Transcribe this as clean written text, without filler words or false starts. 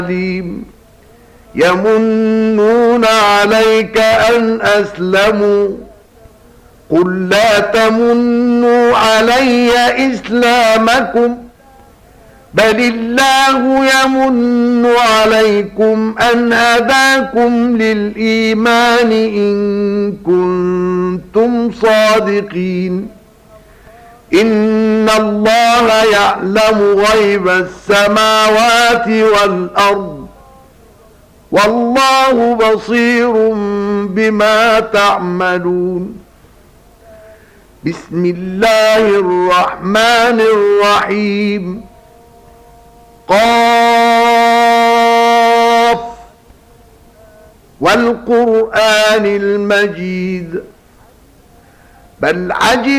يمنون عليك أن أسلموا قل لا تمنوا علي إسلامكم بل الله يمن عليكم أن هداكم للإيمان إن كنتم صادقين إن الله يعلم غيب السماوات والأرض والله بصير بما تعملون بسم الله الرحمن الرحيم قاف والقرآن المجيد بل عجب